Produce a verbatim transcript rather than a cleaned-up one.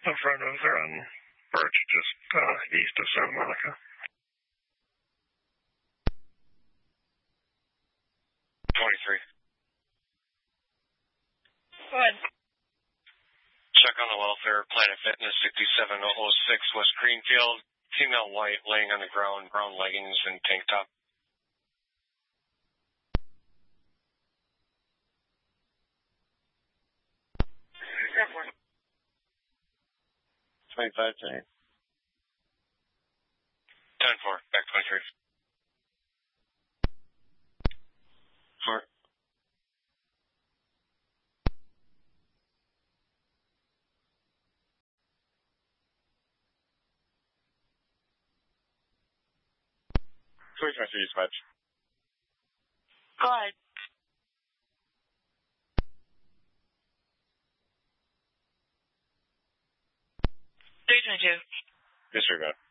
in front of they're on Birch, just uh, east of Santa Monica. twenty-three. Go ahead. Check on the welfare, Planet Fitness, sixty-seven oh six West Greenfield. Female white laying on the ground, brown leggings and tank top. twenty-five, ten. ten four, back twenty-three. Four. three twenty-three, dispatch. Go ahead. three twenty-two. Disregard.